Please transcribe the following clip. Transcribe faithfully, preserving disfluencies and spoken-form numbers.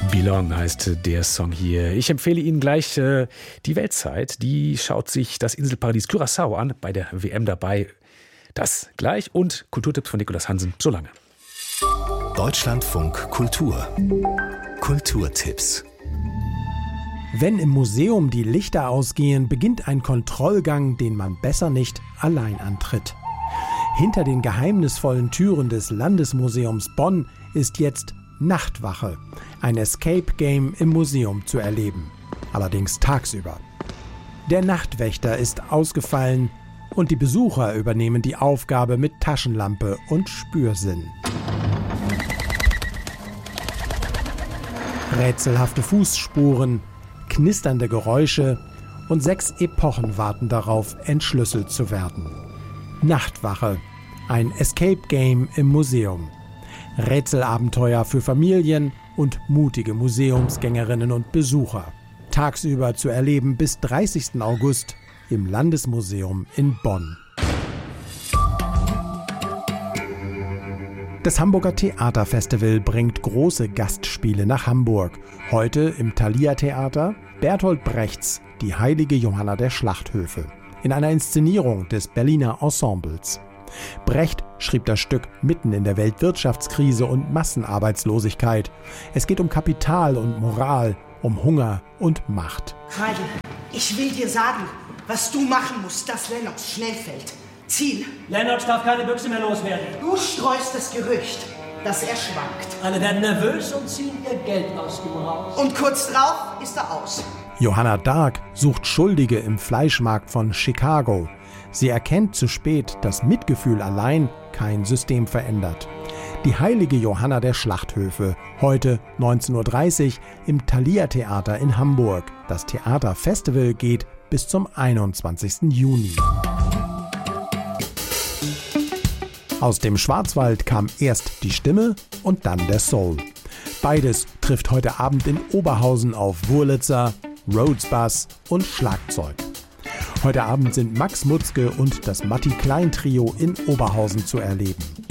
Belong heißt der Song hier. Ich empfehle Ihnen gleich äh, die Weltzeit. Die schaut sich das Inselparadies Curaçao an, bei der W M dabei. Das gleich und Kulturtipps von Nikolaus Hansen. So lange. Deutschlandfunk Kultur. Kulturtipps. Wenn im Museum die Lichter ausgehen, beginnt ein Kontrollgang, den man besser nicht allein antritt. Hinter den geheimnisvollen Türen des Landesmuseums Bonn ist jetzt Nachtwache, ein Escape-Game im Museum zu erleben, allerdings tagsüber. Der Nachtwächter ist ausgefallen und die Besucher übernehmen die Aufgabe mit Taschenlampe und Spürsinn. Rätselhafte Fußspuren, knisternde Geräusche und sechs Epochen warten darauf, entschlüsselt zu werden. Nachtwache, ein Escape-Game im Museum. Rätselabenteuer für Familien und mutige Museumsgängerinnen und Besucher. Tagsüber zu erleben bis dreißigsten August im Landesmuseum in Bonn. Das Hamburger Theaterfestival bringt große Gastspiele nach Hamburg. Heute im Thalia Theater Bertolt Brechts Die heilige Johanna der Schlachthöfe in einer Inszenierung des Berliner Ensembles. Brecht schrieb das Stück mitten in der Weltwirtschaftskrise und Massenarbeitslosigkeit. Es geht um Kapital und Moral, um Hunger und Macht. Heidi, ich will dir sagen, was du machen musst, dass Lennox schnell fällt. Ziel. Lennox darf keine Büchse mehr loswerden. Du streust das Gerücht, dass er schwankt. Alle werden nervös und ziehen ihr Geld aus dem Haus. Und kurz drauf ist er aus. Johanna Dark sucht Schuldige im Fleischmarkt von Chicago. Sie erkennt zu spät, dass Mitgefühl allein kein System verändert. Die heilige Johanna der Schlachthöfe, heute neunzehn Uhr dreißig im Thalia Theater in Hamburg. Das Theaterfestival geht bis zum einundzwanzigsten Juni. Aus dem Schwarzwald kam erst die Stimme und dann der Soul. Beides trifft heute Abend in Oberhausen auf Wurlitzer, Rhodes Bass und Schlagzeug. Heute Abend sind Max Mutzke und das Matti Klein Trio in Oberhausen zu erleben.